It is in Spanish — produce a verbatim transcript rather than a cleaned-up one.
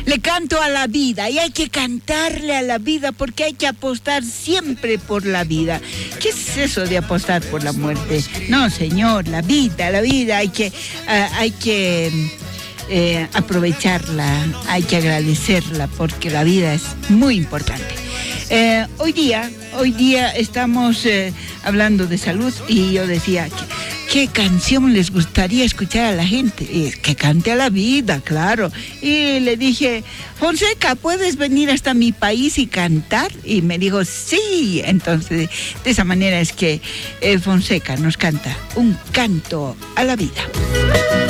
Le canto a la vida y hay que cantarle a la vida porque hay que apostar siempre por la vida. ¿Qué es eso de apostar por la muerte? No, señor, la vida, la vida hay que, uh, hay que eh, aprovecharla, hay que agradecerla porque la vida es muy importante. Eh, hoy día, hoy día estamos eh, hablando de salud y yo decía, ¿qué, ¿qué canción les gustaría escuchar a la gente? Y que cante a la vida, claro. Y le dije, Fonseca, ¿puedes venir hasta mi país y cantar? Y me dijo, sí. Entonces, de esa manera es que eh, Fonseca nos canta un canto a la vida.